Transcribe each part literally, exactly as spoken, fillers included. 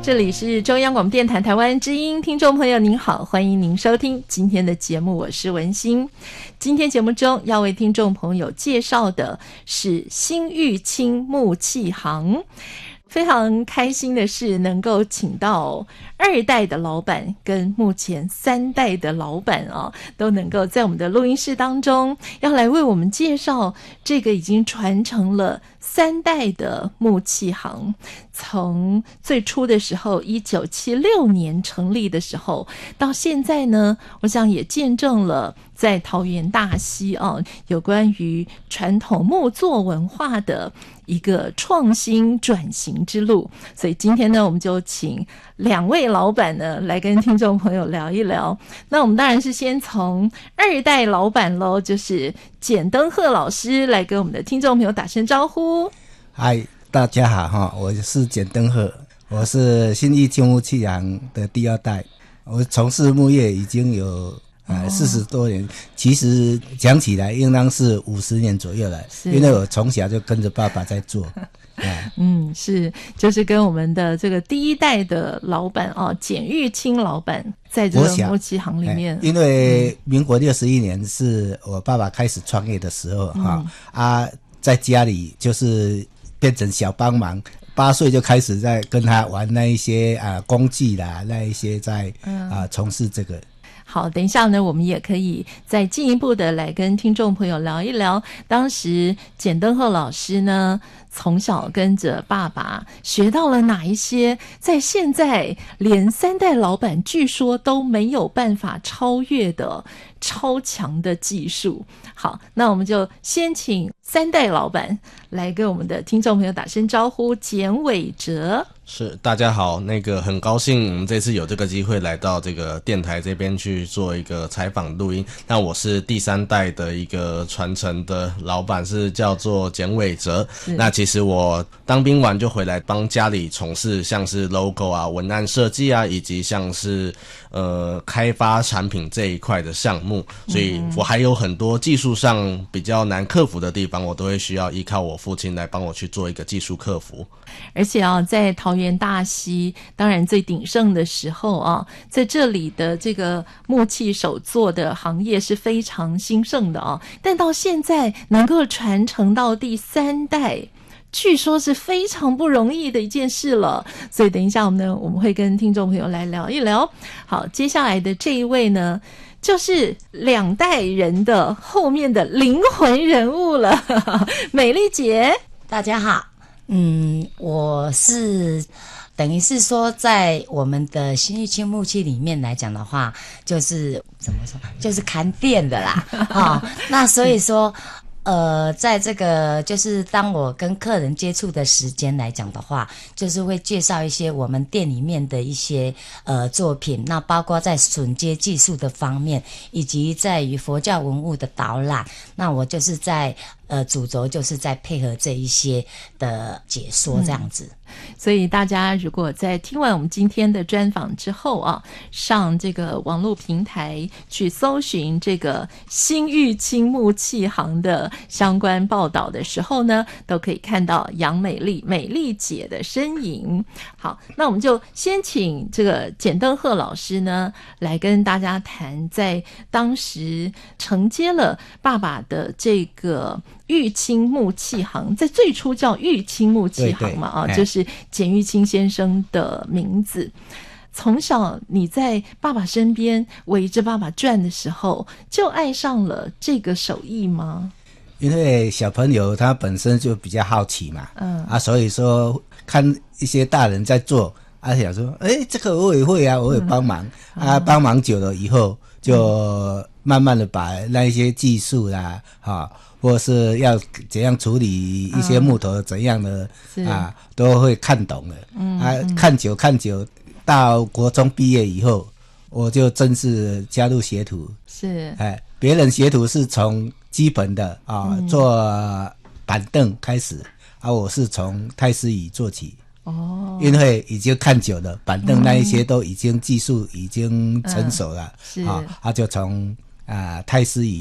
这里是中央广播电台台湾之音，听众朋友您好，欢迎您收听今天的节目，我是文心。今天节目中要为听众朋友介绍的是新玉清木器行。非常开心的是能够请到二代的老板跟目前三代的老板啊，都能够在我们的录音室当中要来为我们介绍这个已经传承了三代的木器行。从最初的时候一九七六年成立的时候到现在呢，我想也见证了在桃园大溪啊，有关于传统木作文化的一个创新转型之路。所以今天呢，我们就请两位老板呢来跟听众朋友聊一聊。那我们当然是先从二代老板咯，就是简登鹤老师来跟我们的听众朋友打声招呼。 嗨，大家好哈，我是简登鹤，我是新义清木器行的第二代，我从事木业已经有呃四十多年，其实讲起来应当是五十年左右了，因为我从小就跟着爸爸在做。 嗯，是，就是跟我们的这个第一代的老板啊，简玉清老板在这个木器行里面。 因为民国六十一年是我爸爸开始创业的时候哈、嗯、啊，在家里就是变成小帮忙。八岁就开始在跟他玩那一些啊工具啦，那一些在啊从事这个。 好，等一下呢，我们也可以再进一步的来跟听众朋友聊一聊，当时简登鹤老师呢，从小跟着爸爸学到了哪一些，在现在连三代老板据说都没有办法超越的超强的技术。好，那我们就先请三代老板来跟我们的听众朋友打声招呼。简伟哲。 是，大家好，那个很高兴我们这次有这个机会来到这个电台这边去做一个采访录音。那我是第三代的一个传承的老板，是叫做简伟哲。那其实我当兵完就回来帮家里从事像是 logo 啊、文案设计啊，以及像是呃开发产品这一块的项目，所以我还有很多技术上比较难克服的地方，我都会需要依靠我父亲来帮我去做一个技术克服。 而且啊，在桃园大溪当然最鼎盛的时候啊，在这里的这个木器手作的行业是非常兴盛的啊，但到现在能够传承到第三代，据说是非常不容易的一件事了。所以等一下我们呢，我们会跟听众朋友来聊一聊。好，接下来的这一位呢，就是两代人的后面的灵魂人物了，美丽姐。 大家好，嗯，我是等于是说在我们的新玉清木器里面来讲的话，就是怎么说，就是看店的啦。哦，那所以说呃，在这个就是当我跟客人接触的时间来讲的话，就是会介绍一些我们店里面的一些呃作品，那包括在榫接技术的方面，以及在于佛教文物的导览，那我就是在呃主轴就是在配合这一些的解说这样子。嗯， 所以大家如果在听完我们今天的专访之后啊，上这个网络平台去搜寻这个新玉清木器行的相关报道的时候呢，都可以看到杨美丽美丽姐的身影。好，那我们就先请这个简登鹤老师呢来跟大家谈，在当时承接了爸爸的这个玉清木器行，在最初叫玉清木器行嘛，啊，就是简玉清先生的名字。从小你在爸爸身边围着爸爸转的时候，就爱上了这个手艺吗？ 因为小朋友他本身就比较好奇嘛，嗯啊，所以说看一些大人在做，啊想说，哎，这个我也会啊，我也帮忙、嗯、啊，帮忙久了以后，就慢慢的把那一些技术啦，哈。或是要怎样处理一些木头怎样的、嗯、啊，都会看懂了。嗯啊，看久看久，到国中毕业以后，我就正式加入学徒。是，哎，别人学徒是从基本的啊、嗯、做板凳开始，啊，我是从太师椅做起。哦，因为已经看久了，板凳那一些都已经技术已经成熟了，嗯、啊，他就从啊太师椅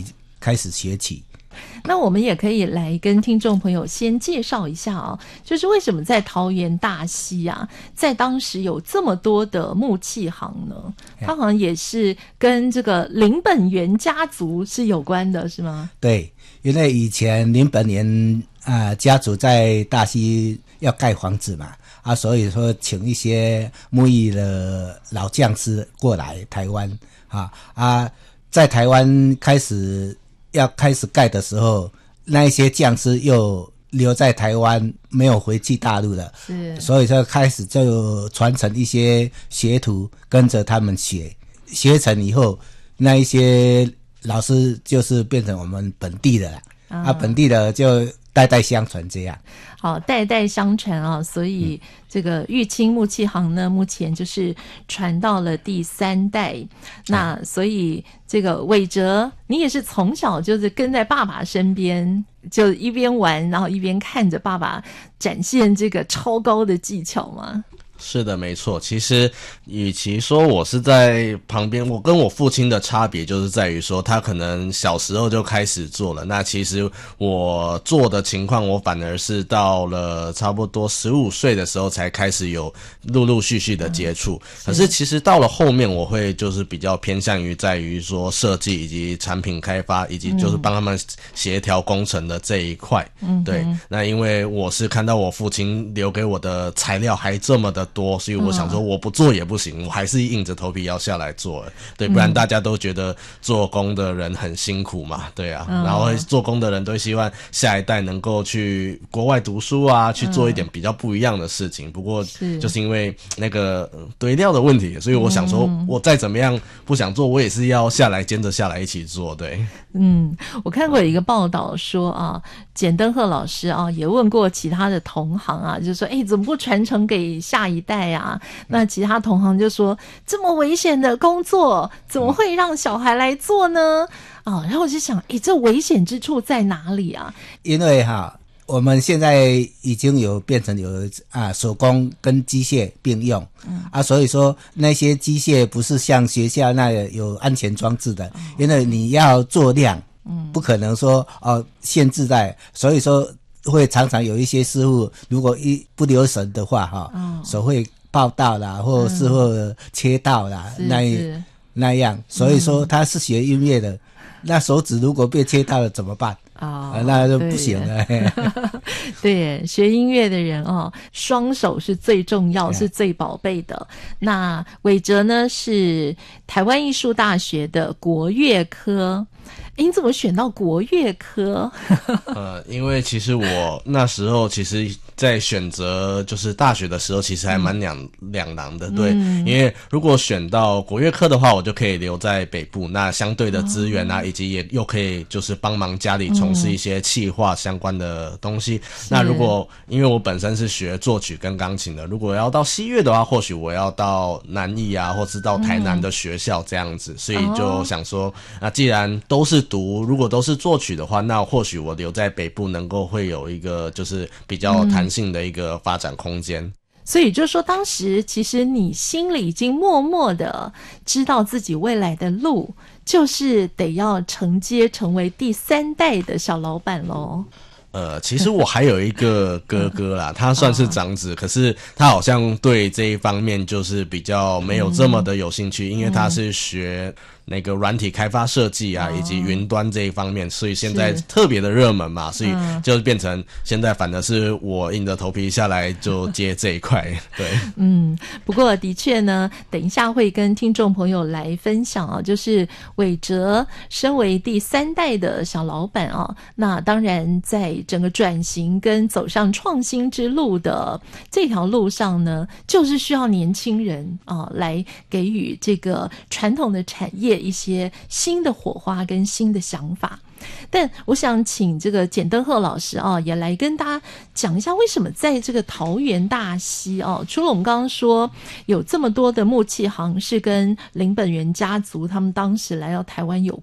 开始学起。 那我们也可以来跟听众朋友先介绍一下啊，就是为什么在桃园大溪啊，在当时有这么多的木器行呢？它好像也是跟这个林本源家族是有关的，是吗？ 对，因为以前林本源啊、呃、家族在大溪要盖房子嘛，啊，所以说请一些木艺的老匠师过来台湾啊啊，在台湾开始。要开始盖的时候，那一些匠师又留在台湾，没有回去大陆了，是，所以说开始就传承一些学徒跟着他们学，学成以后，那一些老师就是变成我们本地的了，啊，啊本地的就代代相传这样。 好，代代相传啊，所以这个玉清木器行呢，目前就是传到了第三代。那所以这个伟哲，你也是从小就是跟在爸爸身边，就一边玩，然后一边看着爸爸展现这个超高的技巧吗？ 是的，没错。其实，与其说我是在旁边，我跟我父亲的差别就是在于说，他可能小时候就开始做了。那其实我做的情况，我反而是到了差不多十五岁的时候才开始有陆陆续续的接触。嗯、可是其实到了后面，我会就是比较偏向于在于说设计以及产品开发，以及就是帮他们协调工程的这一块。嗯，对。那因为我是看到我父亲留给我的材料还这么的多，所以我想说我不做也不行，我还是硬着头皮要下来做，对，不然大家都觉得做工的人很辛苦嘛，对啊，嗯、然后做工的人都希望下一代能够去国外读书啊，去做一点比较不一样的事情。不过就是因为那个堆料的问题，所以我想说，我再怎么样不想做，我也是要下来兼着下来一起做，对。 嗯，我看过一个报道说啊，简登鹤老师啊也问过其他的同行啊，就说哎，怎么不传承给下一代啊？那其他同行就说，这么危险的工作怎么会让小孩来做呢？啊，然后我就想，哎，这危险之处在哪里啊？ 因为哈，我们现在已经有变成有啊手工跟机械并用，嗯啊，所以说那些机械不是像学校那有安全装置的，嗯、因为你要做量，嗯，不可能说哦限制在，所以说会常常有一些师傅如果一不留神的话哈，哦、手会爆到啦，或是或切到啦，嗯、那那样，所以说他是学音乐的，嗯、那手指如果被切到了怎么办？哦，啊、那就不行了。 对，学音乐的人哦，双手是最重要，是最宝贝的。那伟哲呢是台湾艺术大学的国乐科。你怎么选到国乐科？ 呃，因为其实我那时候其实在选择就是大学的时候，其实还蛮两两难的，对、嗯，因为如果选到国乐科的话，我就可以留在北部，那相对的资源啊，哦、以及也又可以就是帮忙家里从事一些企划相关的东西。嗯、那如果因为我本身是学作曲跟钢琴的，如果要到西乐的话，或许我要到南艺啊，或是到台南的学校这样子，嗯、所以就想说，那既然都是读，如果都是作曲的话，那或许我留在北部能够会有一个就是比较弹性的一个发展空间。嗯、 所以就是说当时其实你心里已经默默的知道自己未来的路就是得要承接成为第三代的小老板咯。 呃，其实我还有一个哥哥啦，他算是长子，可是他好像对这一方面就是比较没有这么的有兴趣，因为他是学那个软体开发设计啊，以及云端这一方面，所以现在特别的热门嘛，所以就变成现在反而是我硬着头皮下来就接这一块。对， 嗯，不过的确呢，等一下会跟听众朋友来分享啊，就是伟哲身为第三代的小老板啊，那当然在整个转型跟走上创新之路的这条路上呢，就是需要年轻人啊来给予这个传统的产业一些新的火花跟新的想法。但我想请这个简登鹤老师啊，也来跟大家讲一下，为什么在这个桃园大溪哦，除了我们刚刚说有这么多的木器行是跟林本源家族他们当时来到台湾有